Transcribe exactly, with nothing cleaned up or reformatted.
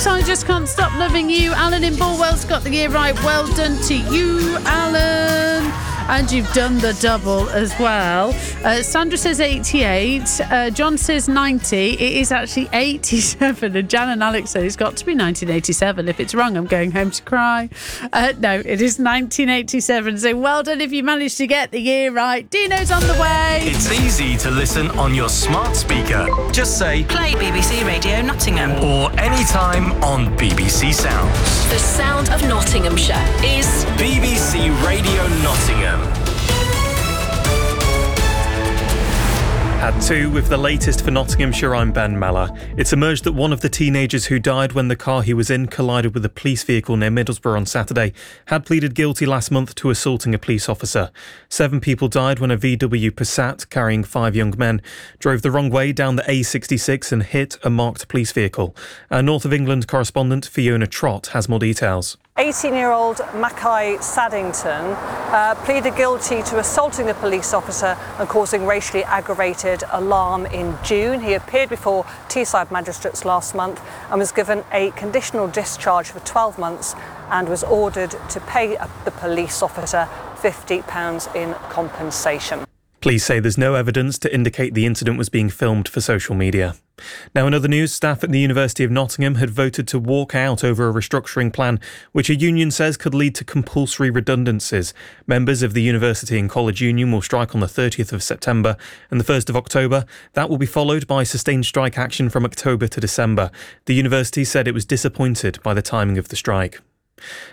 Alex, I just can't stop loving you. Alan in Bulwell's got the year right. Well done to you, Alan. And you've done the double as well. Uh, Sandra says eighty-eight. Uh, John says ninety. It is actually eighty-seven. And Jan and Alex say it's got to be nineteen eighty-seven. If it's wrong, I'm going home to cry. Uh, no, it is nineteen eighty-seven. So well done if you managed to get the year right. Dino's on the way. It's easy to listen on your smart speaker. Just say, play B B C Radio Nottingham. Or anytime on B B C Sounds. The sound of Nottinghamshire is B B C Radio Nottingham. At two with the latest for Nottinghamshire, I'm Ben Meller. It's emerged that one of the teenagers who died when the car he was in collided with a police vehicle near Middlesbrough on Saturday had pleaded guilty last month to assaulting a police officer. Seven people died when a V W Passat carrying five young men drove the wrong way down the A sixty-six and hit a marked police vehicle. Our North of England correspondent Fiona Trott has more details. eighteen-year-old Mackay Saddington uh, pleaded guilty to assaulting a police officer and causing racially aggravated alarm in June. He appeared before Teesside magistrates last month and was given a conditional discharge for twelve months and was ordered to pay the police officer fifty pounds in compensation. Police say there's no evidence to indicate the incident was being filmed for social media. Now, in other news, staff at the University of Nottingham had voted to walk out over a restructuring plan, which a union says could lead to compulsory redundancies. Members of the University and College Union will strike on the thirtieth of September and the first of October. That will be followed by sustained strike action from October to December. The university said it was disappointed by the timing of the strike.